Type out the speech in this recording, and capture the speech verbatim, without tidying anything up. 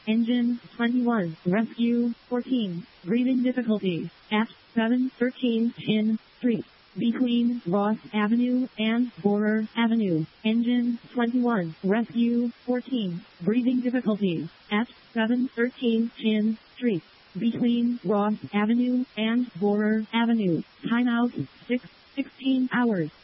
Engine twenty-one. Rescue fourteen. Breathing difficulties at seven thirteen Chin Street, between Ross Avenue and Borer Avenue. Engine twenty-one. Rescue fourteen. Breathing difficulties at seven thirteen Chin Street, between Ross Avenue and Borer Avenue. Timeout six sixteen hours.